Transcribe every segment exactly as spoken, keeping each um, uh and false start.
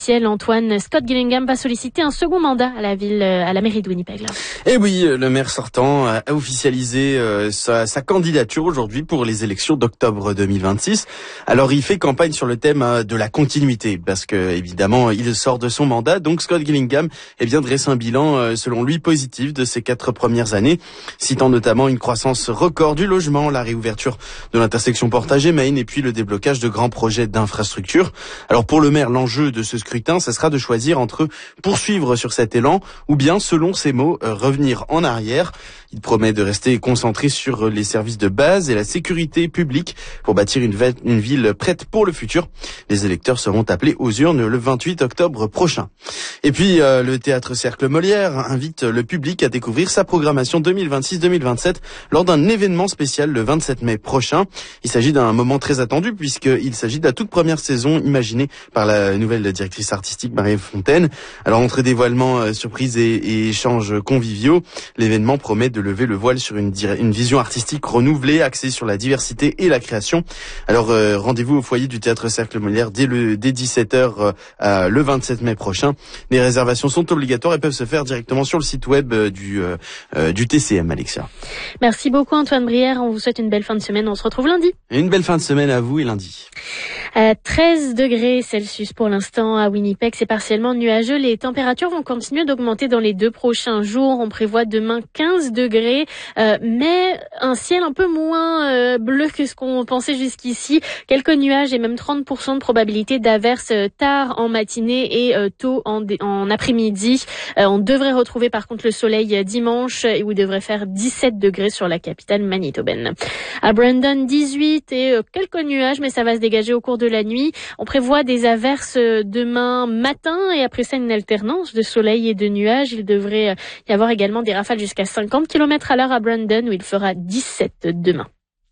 Antoine, Scott Gillingham va solliciter un second mandat à la ville, à la mairie de Winnipeg. Et oui, le maire sortant a officialisé euh, sa, sa candidature aujourd'hui pour les élections d'octobre deux mille vingt-six. Alors il fait campagne sur le thème euh, de la continuité, parce que évidemment il sort de son mandat. Donc Scott Gillingham eh bien dresse un bilan euh, selon lui positif de ses quatre premières années, citant notamment une croissance record du logement, la réouverture de l'intersection Portage-Main et puis le déblocage de grands projets d'infrastructure. Alors pour le maire, l'enjeu de ce scrutin, ce sera de choisir entre poursuivre sur cet élan ou bien, selon ses mots, euh, revenir en arrière. Il promet de rester concentré sur les services de base et la sécurité publique pour bâtir une, v- une ville prête pour le futur. Les électeurs seront appelés aux urnes le vingt-huit octobre prochain. Et puis, euh, le Théâtre Cercle Molière invite le public à découvrir sa programmation deux mille vingt-six deux mille vingt-sept lors d'un événement spécial le vingt-sept mai prochain. Il s'agit d'un moment très attendu puisqu'il s'agit de la toute première saison imaginée par la nouvelle directrice artistique Marie Fontaine. Alors, entre dévoilements, euh, surprises et, et échanges conviviaux, l'événement promet de lever le voile sur une, dire- une vision artistique renouvelée, axée sur la diversité et la création. Alors, euh, rendez-vous au foyer du Théâtre Cercle Molière dès, le, dès dix-sept heures euh, le vingt-sept mai prochain. Les réservations sont obligatoires et peuvent se faire directement sur le site web euh, du, euh, euh, du T C M, Alexia. Merci beaucoup Antoine Brière, on vous souhaite une belle fin de semaine, on se retrouve lundi. Et une belle fin de semaine à vous et lundi. À treize degrés Celsius pour l'instant à Winnipeg, c'est partiellement nuageux. Les températures vont continuer d'augmenter dans les deux prochains jours. On prévoit demain quinze degrés, euh, mais un ciel un peu moins euh, bleu que ce qu'on pensait jusqu'ici. Quelques nuages et même trente pour cent de probabilité d'averses tard en matinée et euh, tôt en, dé- en après-midi. Euh, on devrait retrouver par contre le soleil dimanche et où il devrait faire dix-sept degrés sur la capitale manitobaine. À Brandon, dix-huit et euh, quelques nuages, mais ça va se dégager au cours de la nuit. On prévoit des averses demain matin et après ça une alternance de soleil et de nuages. Il devrait y avoir également des rafales jusqu'à cinquante kilomètres à l'heure à Brandon où il fera dix-sept demain.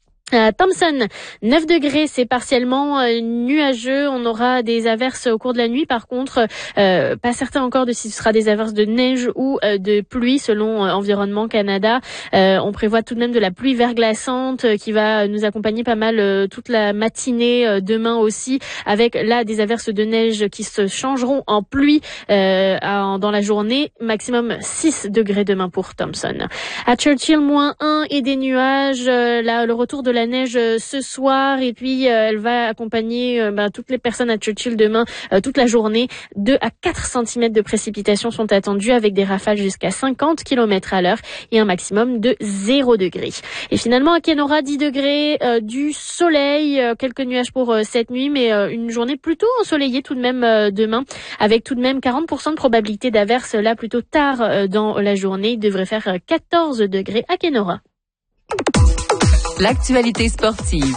À Thompson, neuf degrés, c'est partiellement euh, nuageux. On aura des averses au cours de la nuit. Par contre, euh, pas certain encore de si ce sera des averses de neige ou euh, de pluie selon euh, Environnement Canada. Euh, on prévoit tout de même de la pluie verglaçante euh, qui va nous accompagner pas mal euh, toute la matinée euh, demain aussi, avec là des averses de neige qui se changeront en pluie euh, en, dans la journée. Maximum six degrés demain pour Thompson. À Churchill, moins un et des nuages. Euh, là, le retour de la la neige euh, ce soir et puis euh, elle va accompagner euh, ben, toutes les personnes à Churchill demain euh, toute la journée. deux à quatre centimètres de précipitations sont attendues avec des rafales jusqu'à cinquante kilomètres à l'heure et un maximum de zéro degré. Et finalement à Kenora, dix degrés, euh, du soleil, euh, quelques nuages pour euh, cette nuit, mais euh, une journée plutôt ensoleillée tout de même euh, demain, avec tout de même quarante pour cent de probabilité d'averse là plutôt tard euh, dans la journée. Il devrait faire euh, quatorze degrés à Kenora. L'actualité sportive.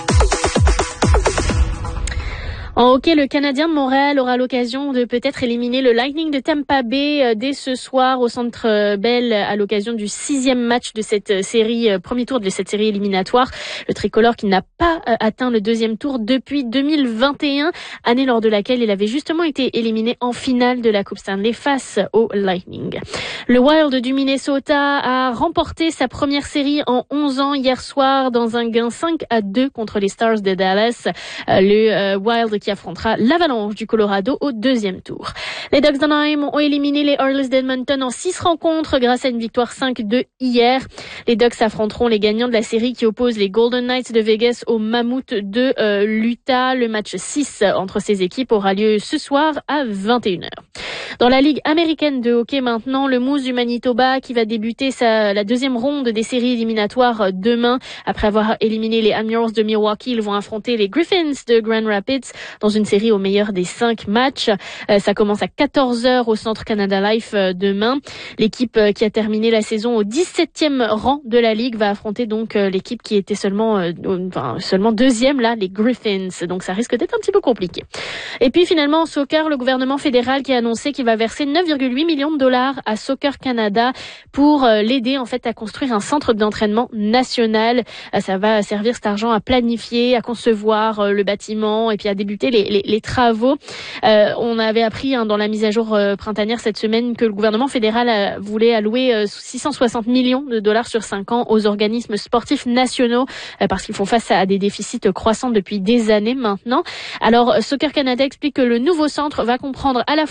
En hockey, le Canadien de Montréal aura l'occasion de peut-être éliminer le Lightning de Tampa Bay dès ce soir au Centre Bell à l'occasion du sixième match de cette série, premier tour de cette série éliminatoire. Le tricolore qui n'a pas atteint le deuxième tour depuis deux mille vingt et un, année lors de laquelle il avait justement été éliminé en finale de la Coupe Stanley face au Lightning. Le Wild du Minnesota a remporté sa première série en onze ans hier soir dans un gain cinq à deux contre les Stars de Dallas. Le Wild qui affrontera l'Avalanche du Colorado au deuxième tour. Les Ducks d'Anaheim ont éliminé les Oilers d'Edmonton en six rencontres grâce à une victoire cinq deux hier. Les Ducks affronteront les gagnants de la série qui oppose les Golden Knights de Vegas aux Mammouths de euh, l'Utah. Le match six entre ces équipes aura lieu ce soir à vingt et une heures. Dans la Ligue américaine de hockey maintenant, le Moose du Manitoba qui va débuter sa, la deuxième ronde des séries éliminatoires demain. Après avoir éliminé les Admirals de Milwaukee, ils vont affronter les Griffins de Grand Rapids dans une série au meilleur des cinq matchs. Euh, ça commence à quatorze heures au Centre Canada Life euh, demain. L'équipe euh, qui a terminé la saison au dix-septième rang de la Ligue va affronter donc euh, l'équipe qui était seulement euh, enfin, seulement deuxième là, les Griffins. Donc ça risque d'être un petit peu compliqué. Et puis finalement, en soccer, le gouvernement fédéral qui a annoncé qu'il qui va verser neuf virgule huit millions de dollars à Soccer Canada pour l'aider en fait à construire un centre d'entraînement national. Ça va servir cet argent à planifier, à concevoir le bâtiment et puis à débuter les, les, les travaux. Euh, on avait appris hein, dans la mise à jour euh, printanière cette semaine que le gouvernement fédéral a, voulait allouer euh, six cent soixante millions de dollars sur cinq ans aux organismes sportifs nationaux euh, parce qu'ils font face à des déficits croissants depuis des années maintenant. Alors Soccer Canada explique que le nouveau centre va comprendre à la